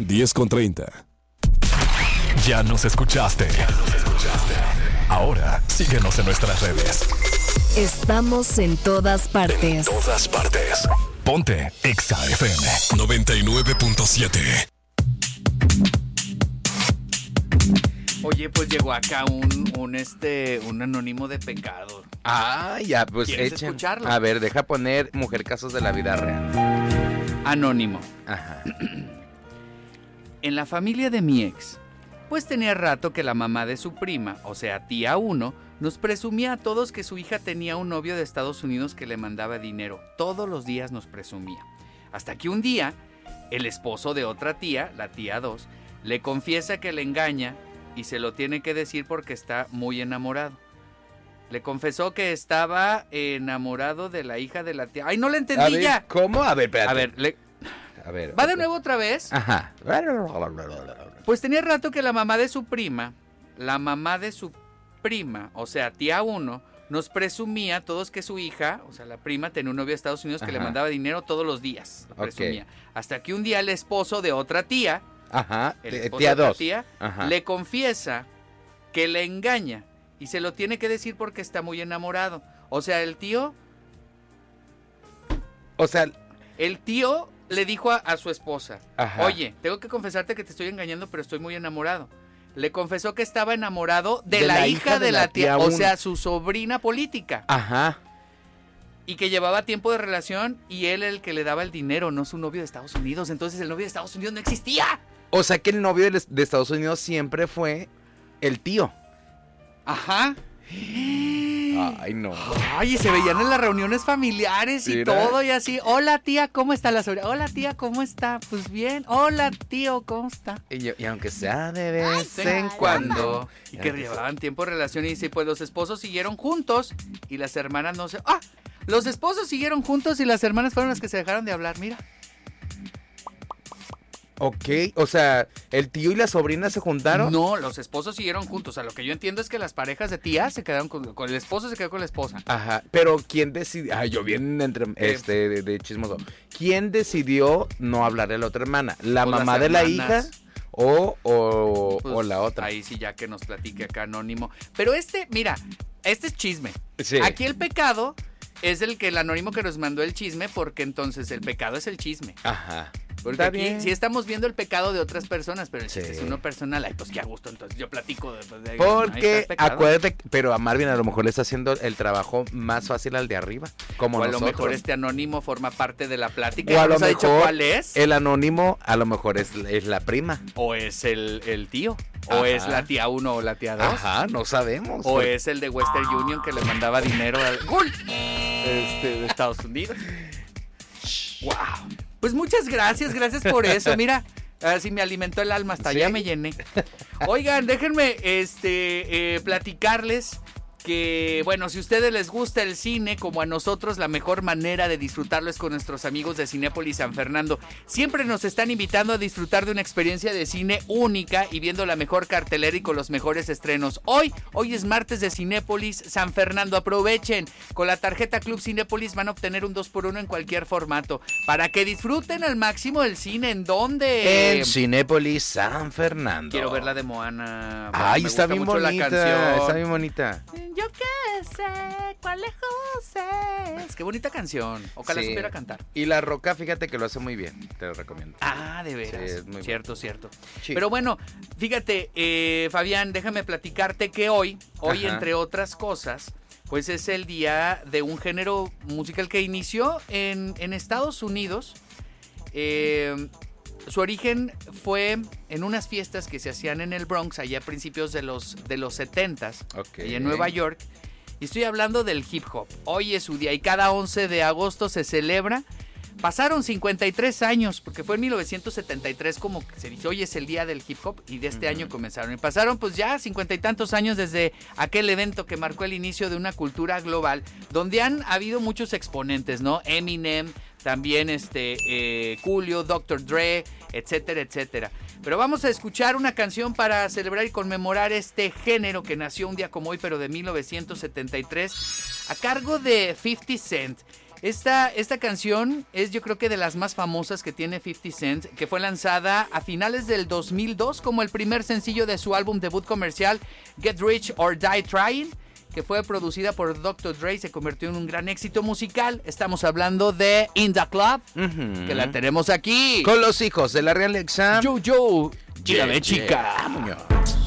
10:30. Ya nos escuchaste. Ahora síguenos en nuestras redes. Estamos en todas partes. Ponte Exa FM 99.7. Oye, pues llegó acá un anónimo de pecado. Ah, ya, pues ¿Quieres echen. escucharlo? A ver, deja poner Mujer Casos de la Vida Real. Anónimo. Ajá. En la familia de mi ex, pues tenía rato que la mamá de su prima, o sea, tía 1, nos presumía a todos que su hija tenía un novio de Estados Unidos que le mandaba dinero. Todos los días nos presumía. Hasta que un día, el esposo de otra tía, la tía 2, le confiesa que le engaña y se lo tiene que decir porque está muy enamorado. Le confesó que estaba enamorado de la hija de la tía. ¡Ay, no le entendí A ver, ya! ¿cómo? A ver, espérate. A ver, ¿va de nuevo otra vez? Ajá. Pues tenía rato que la mamá de su prima, o sea, tía 1, nos presumía a todos que su hija, o sea, la prima, tenía un novio de Estados Unidos que Ajá. le mandaba dinero todos los días. Lo Ok. presumía. Hasta que un día el esposo de otra tía, Ajá. el esposo Tía de otra 2. tía, Ajá. le confiesa que le engaña y se lo tiene que decir porque está muy enamorado. O sea, el tío O sea, le dijo a su esposa, Ajá. oye, tengo que confesarte que te estoy engañando, pero estoy muy enamorado. Le confesó que estaba enamorado de la hija de la tía, o sea, su sobrina política. Ajá. Y que llevaba tiempo de relación y él el que le daba el dinero, no su novio de Estados Unidos. Entonces el novio de Estados Unidos no existía. O sea que el novio de Estados Unidos siempre fue el tío. Ajá. Ay, no. Ay, y se veían en las reuniones familiares y Mira. todo y así. Hola tía, ¿cómo está la sobrina? Hola tía, ¿cómo está? Pues bien. Hola tío, ¿cómo está? Y aunque sea de vez De en cuando. Y que llevaban tiempo de relación y dice, pues los esposos siguieron juntos y las hermanas no se... ¡Ah! Los esposos siguieron juntos y las hermanas fueron las que se dejaron de hablar, mira. Ok, o sea, ¿el tío y la sobrina se juntaron? No, los esposos siguieron juntos. O sea, lo que yo entiendo es que las parejas de tías se quedaron con el esposo, se quedó con la esposa. Ajá, pero ¿quién decidió? Ay, yo bien de chismoso. ¿Quién decidió no hablar a la otra hermana? ¿La Pues mamá las de la hermanas. hija o Pues, la otra? Ahí sí ya que nos platique acá anónimo. Pero mira, este es chisme. Sí. Aquí el pecado es el anónimo que nos mandó el chisme, porque entonces el pecado es el chisme. Ajá. Porque Está aquí bien. sí estamos viendo el pecado de otras personas, pero el chiste Sí. es uno personal. Ay, pues qué a gusto, entonces yo platico ahí está Porque el pecado. acuérdate, pero a Marvin a lo mejor le está haciendo el trabajo más fácil al de arriba, como O a lo nosotros. mejor este anónimo forma parte de la plática. O a ¿No lo nos ha dicho mejor cuál es? el anónimo a lo mejor es la prima. O es el tío. O Ajá. es la tía 1 o la tía 2. Ajá, no sabemos. O es el de Western Union que le mandaba dinero al gol de Estados Unidos. Wow. Pues muchas gracias por eso. Mira, así me alimentó el alma, hasta ¿Sí? ya me llené. Oigan, déjenme platicarles que, bueno, si a ustedes les gusta el cine, como a nosotros, la mejor manera de disfrutarlo es con nuestros amigos de Cinépolis San Fernando. Siempre nos están invitando a disfrutar de una experiencia de cine única y viendo la mejor cartelera y con los mejores estrenos. Hoy es martes de Cinépolis San Fernando. Aprovechen, con la tarjeta Club Cinépolis van a obtener un 2x1 en cualquier formato, para que disfruten al máximo el cine. ¿En dónde? En Cinépolis San Fernando. Quiero ver la de Moana. Ay, Me está gusta bien mucho bonita. la canción. Está bien bonita. Yo qué sé, cuál lejos es. Qué bonita canción. Ojalá Sí. supiera cantar. Y La Roca, fíjate que lo hace muy bien. Te lo recomiendo. Ah, de veras. Sí, es muy Cierto. Sí. Pero bueno, fíjate, Fabián, déjame platicarte que hoy, Ajá. entre otras cosas, pues es el día de un género musical que inició en Estados Unidos. Su origen fue en unas fiestas que se hacían en el Bronx, allá a principios de los 70s, Ok. y en Nueva York. Y estoy hablando del hip hop. Hoy es su día y cada 11 de agosto se celebra. Pasaron 53 años, porque fue en 1973 como que se dice, hoy es el día del hip hop, y de este año comenzaron. Y pasaron pues ya 50 y tantos años desde aquel evento que marcó el inicio de una cultura global, donde han habido muchos exponentes, ¿no? Eminem, también Coolio, Dr. Dre, etcétera, etcétera. Pero vamos a escuchar una canción para celebrar y conmemorar este género que nació un día como hoy, pero de 1973, a cargo de 50 Cent. Esta canción es yo creo que de las más famosas que tiene 50 Cent, que fue lanzada a finales del 2002 como el primer sencillo de su álbum debut comercial Get Rich or Die Trying, que fue producida por Dr. Dre y se convirtió en un gran éxito musical. Estamos hablando de In The Club, que la tenemos aquí. Con los hijos de la Real Exa. Yo, y la chica. Vámonos.